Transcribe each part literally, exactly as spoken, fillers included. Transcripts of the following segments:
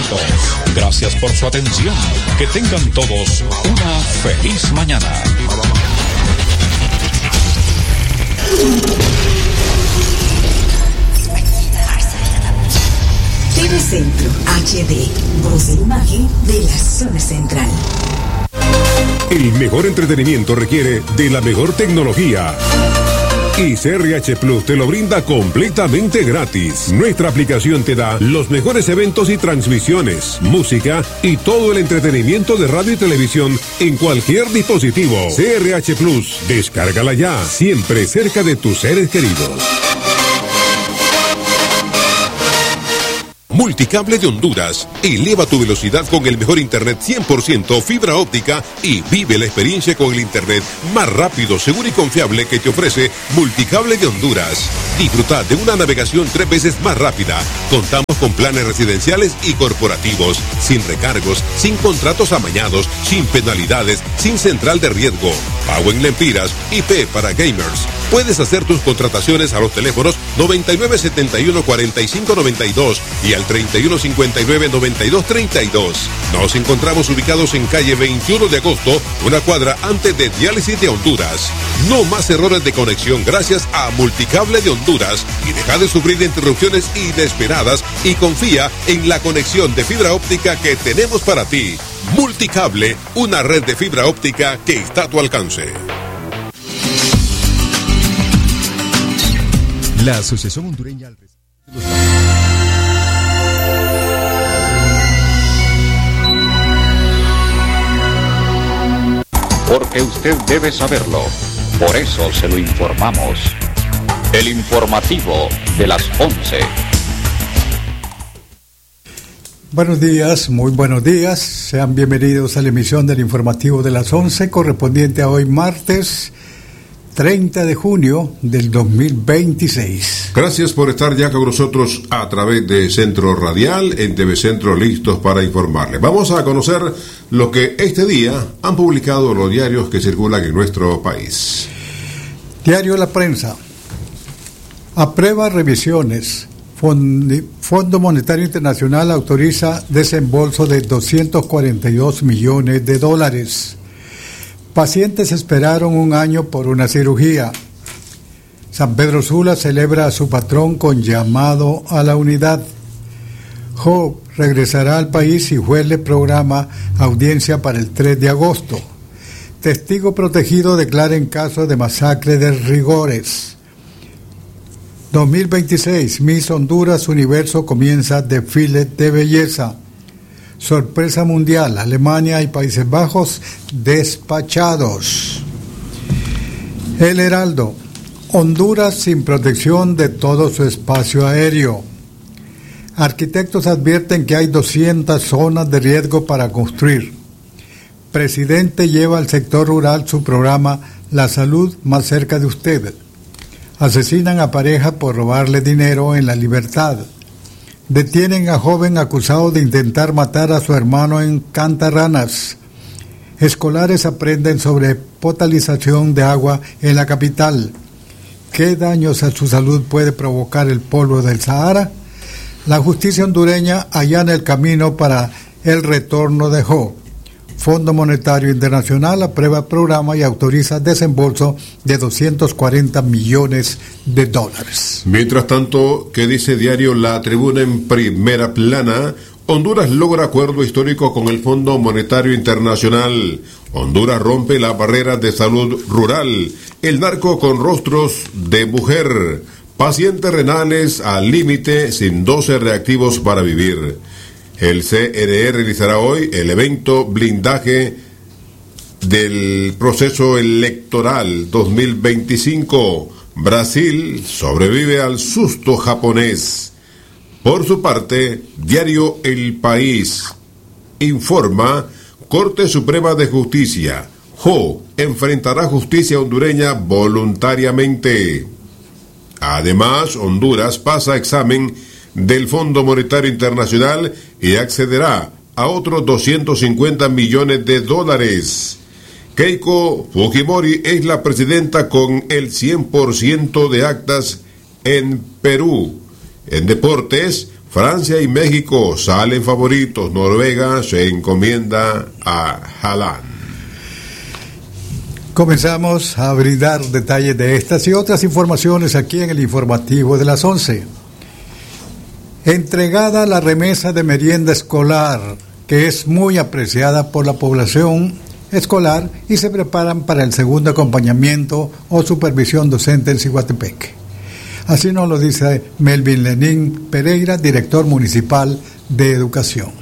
minutos. Gracias por su atención. Que tengan todos una feliz mañana. T V Centro H D, voz e imagen de la zona central. El mejor entretenimiento requiere de la mejor tecnología. Y C R H Plus te lo brinda completamente gratis. Nuestra aplicación te da los mejores eventos y transmisiones, música y todo el entretenimiento de radio y televisión en cualquier dispositivo. C R H Plus, descárgala ya, siempre cerca de tus seres queridos. Multicable de Honduras. Eleva tu velocidad con el mejor internet cien por ciento fibra óptica y vive la experiencia con el internet más rápido, seguro y confiable que te ofrece Multicable de Honduras. Disfruta de una navegación tres veces más rápida. Contamos con planes residenciales y corporativos, sin recargos, sin contratos amañados, sin penalidades, sin central de riesgo. Pago en lempiras, I P para gamers. Puedes hacer tus contrataciones a los teléfonos noventa y nueve setenta y uno cuarenta y cinco noventa y dos y al treinta y uno cincuenta y nueve noventa y dos treinta y dos. Nos encontramos ubicados en calle veintiuno de agosto, una cuadra antes de Diálisis de Honduras. No más errores de conexión gracias a Multicable de Honduras y deja de sufrir de interrupciones inesperadas y confía en la conexión de fibra óptica que tenemos para ti. Multicable, una red de fibra óptica que está a tu alcance. La Asociación Hondureña al Porque usted debe saberlo. Por eso se lo informamos. El informativo de las once. Buenos días, muy buenos días. Sean bienvenidos a la emisión del informativo de las once, correspondiente a hoy martes treinta de junio del dos mil veintiséis. Gracias por estar ya con nosotros a través de Centro Radial, en T V Centro, listos para informarles. Vamos a conocer lo que este día han publicado los diarios que circulan en nuestro país. Diario La Prensa. Aprueba revisiones. Fondo Monetario Internacional autoriza desembolso de doscientos cuarenta y dos millones de dólares. Pacientes esperaron un año por una cirugía. San Pedro Sula celebra a su patrón con llamado a la unidad. Job regresará al país y juez le programa audiencia para el tres de agosto. Testigo protegido declara en caso de masacre de Rigores. dos mil veintiséis, Miss Honduras Universo comienza desfile de belleza. Sorpresa mundial, Alemania y Países Bajos despachados. El Heraldo, Honduras sin protección de todo su espacio aéreo. Arquitectos advierten que hay doscientas zonas de riesgo para construir. Presidente lleva al sector rural su programa La Salud más cerca de usted. Asesinan a pareja por robarle dinero en La Libertad. Detienen a joven acusado de intentar matar a su hermano en Cantarranas. Escolares aprenden sobre potabilización de agua en la capital. ¿Qué daños a su salud puede provocar el polvo del Sahara? La justicia hondureña allana el camino para el retorno de Jo. Fondo Monetario Internacional aprueba programa y autoriza desembolso de doscientos cuarenta millones de dólares. Mientras tanto, ¿qué dice diario La Tribuna en primera plana? Honduras logra acuerdo histórico con el Fondo Monetario Internacional. Honduras rompe las barreras de salud rural. El narco con rostros de mujer. Pacientes renales al límite sin doce reactivos para vivir. El C N E realizará hoy el evento blindaje del proceso electoral dos mil veinticinco. Brasil sobrevive al susto japonés. Por su parte, diario El País informa: Corte Suprema de Justicia. Jo enfrentará justicia hondureña voluntariamente. Además, Honduras pasa examen del Fondo Monetario Internacional y accederá a otros doscientos cincuenta millones de dólares. Keiko Fujimori es la presidenta con el cien por ciento de actas en Perú. En deportes, Francia y México salen favoritos. Noruega se encomienda a Haaland. Comenzamos a brindar detalles de estas y otras informaciones aquí en el informativo de las once. Entregada la remesa de merienda escolar, que es muy apreciada por la población escolar, y se preparan para el segundo acompañamiento o supervisión docente en Ciguatepeque. Así nos lo dice Melvin Lenín Pereira, director municipal de Educación.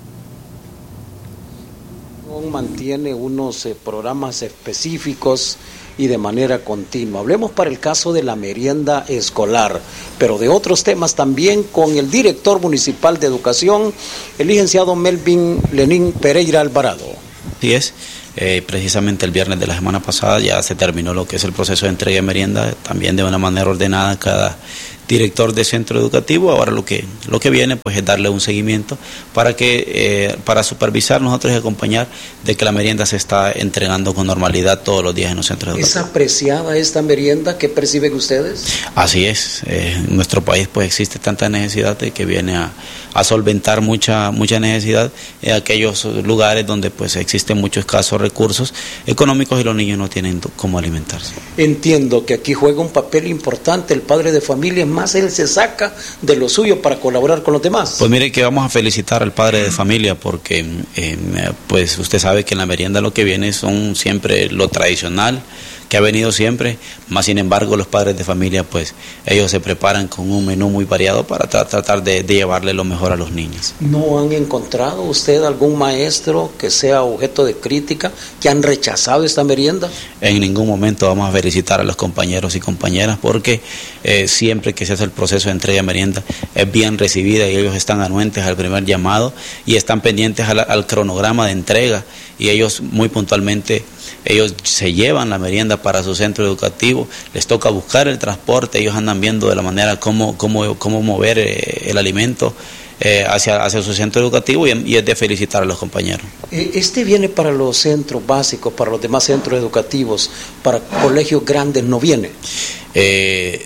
Mantiene unos eh, programas específicos y de manera continua. Hablemos para el caso de la merienda escolar, pero de otros temas también con el director municipal de Educación, el licenciado Melvin Lenín Pereira Alvarado. Así es. Eh, precisamente el viernes de la semana pasada ya se terminó lo que es el proceso de entrega de merienda, también de una manera ordenada cada director de centro educativo. Ahora lo que lo que viene pues es darle un seguimiento para que eh, para supervisar nosotros y acompañar de que la merienda se está entregando con normalidad todos los días en los centros educativos. ¿Es apreciada esta merienda? ¿Qué perciben ustedes? Así es. Eh, en nuestro país pues existe tanta necesidad de que viene a, a solventar mucha mucha necesidad en aquellos lugares donde pues existen muchos escasos recursos económicos y los niños no tienen cómo alimentarse. Entiendo que aquí juega un papel importante el padre de familia, más él se saca de lo suyo para colaborar con los demás. Pues mire que vamos a felicitar al padre de familia porque eh, pues usted sabe que en la merienda lo que viene son siempre lo tradicional que ha venido siempre, más sin embargo los padres de familia pues ellos se preparan con un menú muy variado para tra tratar de, de llevarle lo mejor a los niños. ¿No han encontrado usted algún maestro que sea objeto de crítica, que han rechazado esta merienda? En ningún momento vamos a felicitar a los compañeros y compañeras porque eh, siempre que se hace el proceso de entrega de merienda es bien recibida y ellos están anuentes al primer llamado y están pendientes al, al cronograma de entrega y ellos muy puntualmente ellos se llevan la merienda para su centro educativo, les toca buscar el transporte, ellos andan viendo de la manera cómo, cómo, cómo mover eh, el alimento eh, hacia, hacia su centro educativo y, y es de felicitar a los compañeros. Este viene para los centros básicos, para los demás centros educativos, para colegios grandes no viene. Eh,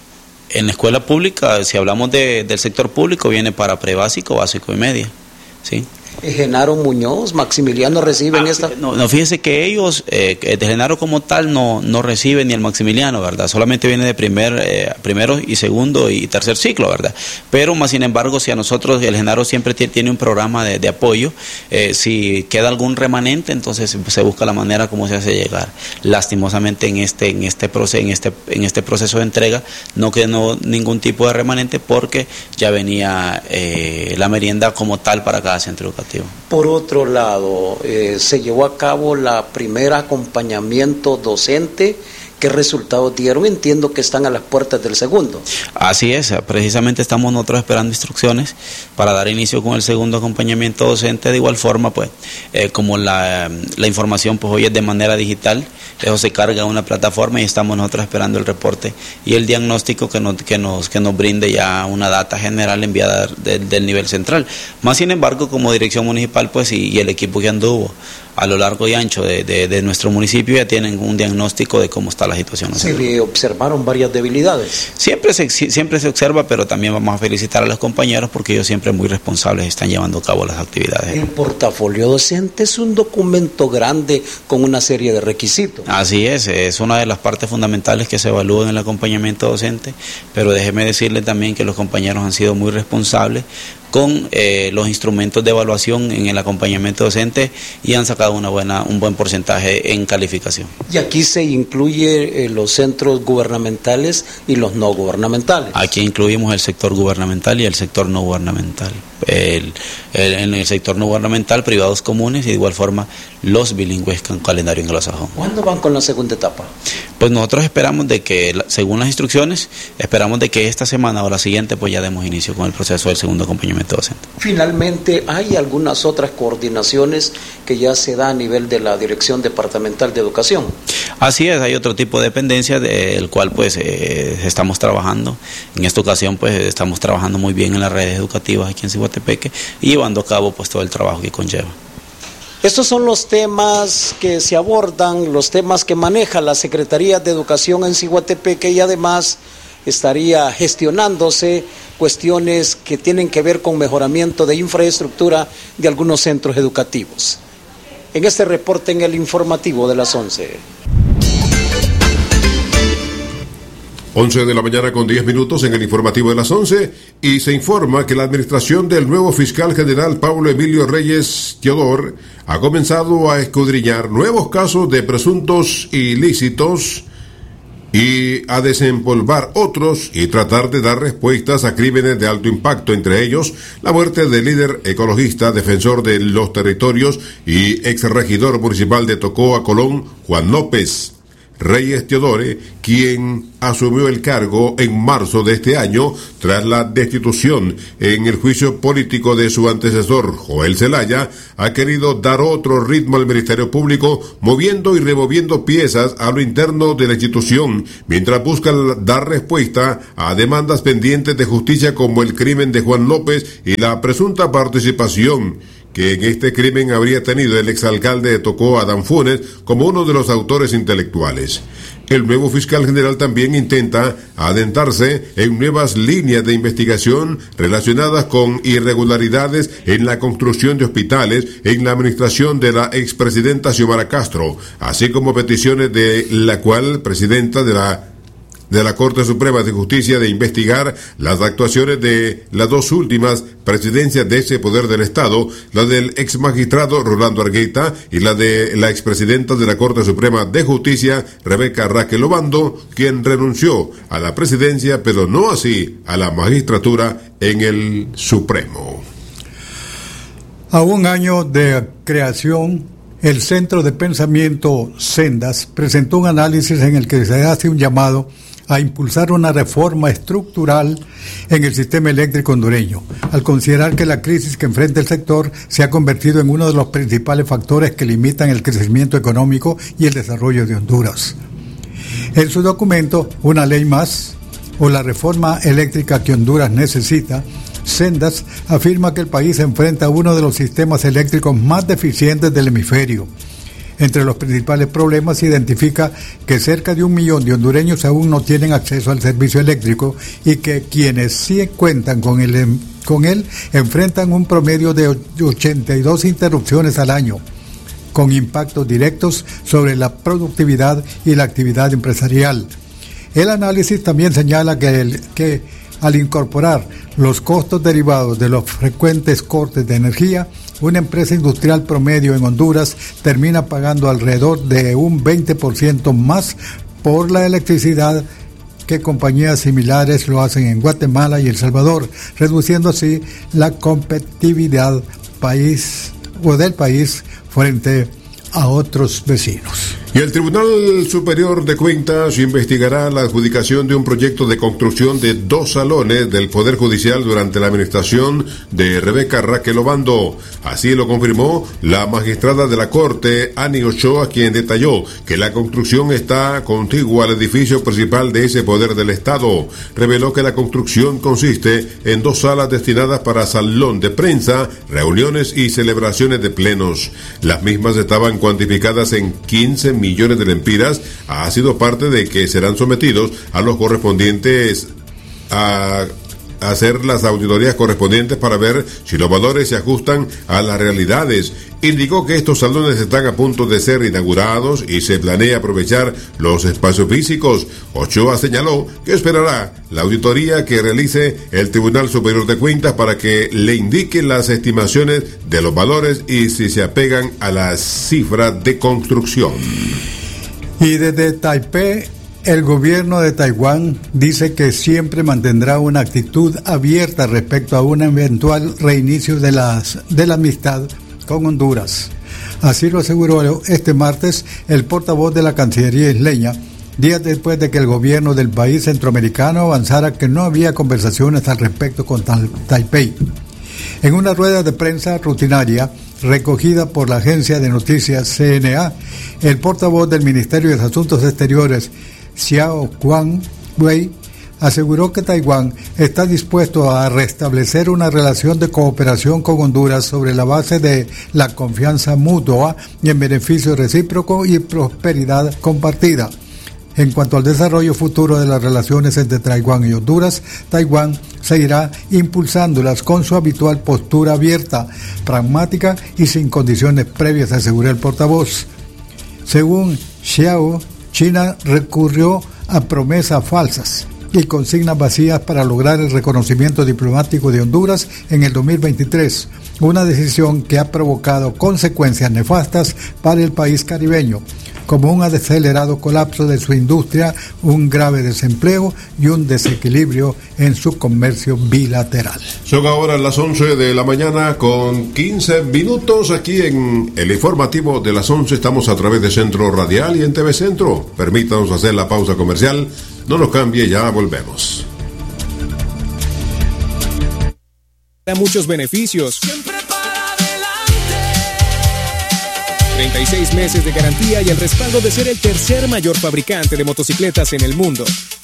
en la escuela pública, si hablamos de, del sector público, viene para prebásico, básico y media, ¿sí? Genaro Muñoz, Maximiliano reciben ah, esta... No, no, fíjese que ellos, eh, de Genaro como tal, no, no reciben ni el Maximiliano, ¿verdad? Solamente viene de primer, eh, primero y segundo y tercer ciclo, ¿verdad? Pero más sin embargo, si a nosotros, el Genaro siempre tiene un programa de, de apoyo, eh, si queda algún remanente, entonces se busca la manera como se hace llegar. Lastimosamente en este, en este proceso, en este, en este proceso de entrega, no quedó ningún tipo de remanente porque ya venía eh, la merienda como tal para cada centro educativo. Por otro lado, eh, se llevó a cabo la primera acompañamiento docente. ¿Qué resultados dieron? Entiendo que están a las puertas del segundo. Así es, precisamente estamos nosotros esperando instrucciones para dar inicio con el segundo acompañamiento docente. De igual forma, pues, eh, como la, la información pues hoy es de manera digital, eso se carga a una plataforma y estamos nosotros esperando el reporte y el diagnóstico que nos, que nos, que nos brinde ya una data general enviada de, del nivel central. Más sin embargo, como dirección municipal, pues, y, y el equipo que anduvo a lo largo y ancho de, de, de nuestro municipio ya tienen un diagnóstico de cómo está la situación. Se le observaron varias debilidades. Siempre se, siempre se observa, pero también vamos a felicitar a los compañeros porque ellos siempre muy responsables están llevando a cabo las actividades. El portafolio docente es un documento grande con una serie de requisitos. Así es, es una de las partes fundamentales que se evalúan en el acompañamiento docente, pero déjeme decirle también que los compañeros han sido muy responsables con eh, los instrumentos de evaluación en el acompañamiento docente y han sacado una buena, un buen porcentaje en calificación. Y aquí se incluye eh, los centros gubernamentales y los no gubernamentales. Aquí incluimos el sector gubernamental y el sector no gubernamental. El, el, en el sector no gubernamental, privados comunes y de igual forma los bilingües con calendario anglosajón. ¿Cuándo van con la segunda etapa? Pues nosotros esperamos de que, según las instrucciones, esperamos de que esta semana o la siguiente pues ya demos inicio con el proceso del segundo acompañamiento docente. Finalmente, ¿hay algunas otras coordinaciones que ya se da a nivel de la Dirección Departamental de Educación? Así es, hay otro tipo de dependencia del cual pues eh, estamos trabajando. En esta ocasión pues estamos trabajando muy bien en las redes educativas aquí en Ciguatepeque y llevando a cabo pues todo el trabajo que conlleva. Estos son los temas que se abordan, los temas que maneja la Secretaría de Educación en Ciguatepeque y además estaría gestionándose cuestiones que tienen que ver con mejoramiento de infraestructura de algunos centros educativos. En este reporte en el informativo de las once. once de la mañana con diez minutos en el informativo de las once, y se informa que la administración del nuevo fiscal general Pablo Emilio Reyes Teodor ha comenzado a escudriñar nuevos casos de presuntos ilícitos y a desempolvar otros y tratar de dar respuestas a crímenes de alto impacto, entre ellos la muerte del líder ecologista, defensor de los territorios y exregidor municipal de Tocoa, Colón, Juan López Reyes Teodore, quien asumió el cargo en marzo de este año tras la destitución en el juicio político de su antecesor, Joel Zelaya. Ha querido dar otro ritmo al Ministerio Público, moviendo y removiendo piezas a lo interno de la institución, mientras busca dar respuesta a demandas pendientes de justicia como el crimen de Juan López y la presunta participación que en este crimen habría tenido el exalcalde de Tocoa, Adán Funes, como uno de los autores intelectuales. El nuevo fiscal general también intenta adentrarse en nuevas líneas de investigación relacionadas con irregularidades en la construcción de hospitales en la administración de la expresidenta Xiomara Castro, así como peticiones de la cual presidenta de la de la Corte Suprema de Justicia de investigar las actuaciones de las dos últimas presidencias de ese poder del Estado, la del ex magistrado Rolando Argueta y la de la expresidenta de la Corte Suprema de Justicia, Rebeca Raquel Obando, quien renunció a la presidencia, pero no así a la magistratura en el Supremo. A un año de creación, el Centro de Pensamiento Sendas presentó un análisis en el que se hace un llamado a impulsar una reforma estructural en el sistema eléctrico hondureño, al considerar que la crisis que enfrenta el sector se ha convertido en uno de los principales factores que limitan el crecimiento económico y el desarrollo de Honduras. En su documento, Una ley más, o la reforma eléctrica que Honduras necesita, Sendas afirma que el país enfrenta uno de los sistemas eléctricos más deficientes del hemisferio. Entre los principales problemas se identifica que cerca de un millón de hondureños aún no tienen acceso al servicio eléctrico y que quienes sí cuentan con él, con él enfrentan un promedio de ochenta y dos interrupciones al año, con impactos directos sobre la productividad y la actividad empresarial. El análisis también señala que, el, que al incorporar los costos derivados de los frecuentes cortes de energía, una empresa industrial promedio en Honduras termina pagando alrededor de un veinte por ciento más por la electricidad que compañías similares lo hacen en Guatemala y El Salvador, reduciendo así la competitividad país o del país frente a otros vecinos. Y el Tribunal Superior de Cuentas investigará la adjudicación de un proyecto de construcción de dos salones del Poder Judicial durante la administración de Rebeca Raquel Obando. Así lo confirmó la magistrada de la Corte, Ani Ochoa, quien detalló que la construcción está contigua al edificio principal de ese poder del Estado. Reveló que la construcción consiste en dos salas destinadas para salón de prensa, reuniones y celebraciones de plenos. Las mismas estaban cuantificadas en quince millones de lempiras. Ha sido parte de que serán sometidos a los correspondientes a hacer las auditorías correspondientes para ver si los valores se ajustan a las realidades. Indicó que estos salones están a punto de ser inaugurados y se planea aprovechar los espacios físicos. Ochoa señaló que esperará la auditoría que realice el Tribunal Superior de Cuentas para que le indiquen las estimaciones de los valores y si se apegan a las cifras de construcción. Y desde Taipei, el gobierno de Taiwán dice que siempre mantendrá una actitud abierta respecto a un eventual reinicio de, las, de la amistad con Honduras. Así lo aseguró este martes el portavoz de la Cancillería isleña, días después de que el gobierno del país centroamericano avanzara que no había conversaciones al respecto con Taipei. En una rueda de prensa rutinaria recogida por la agencia de noticias C N A, el portavoz del Ministerio de Asuntos Exteriores, Xiao Guangwei, aseguró que Taiwán está dispuesto a restablecer una relación de cooperación con Honduras sobre la base de la confianza mutua y en beneficio recíproco y prosperidad compartida. En cuanto al desarrollo futuro de las relaciones entre Taiwán y Honduras, Taiwán seguirá impulsándolas con su habitual postura abierta, pragmática y sin condiciones previas, aseguró el portavoz. Según Xiao, China recurrió a promesas falsas y consignas vacías para lograr el reconocimiento diplomático de Honduras en el dos mil veintitrés, una decisión que ha provocado consecuencias nefastas para el país caribeño, como un acelerado colapso de su industria, un grave desempleo y un desequilibrio en su comercio bilateral. Son ahora las once de la mañana con quince minutos aquí en el informativo de las once. Estamos a través de Centro Radial y en T V Centro. Permítanos hacer la pausa comercial. No nos cambie, ya volvemos. Da muchos beneficios. treinta y seis meses de garantía y el respaldo de ser el tercer mayor fabricante de motocicletas en el mundo.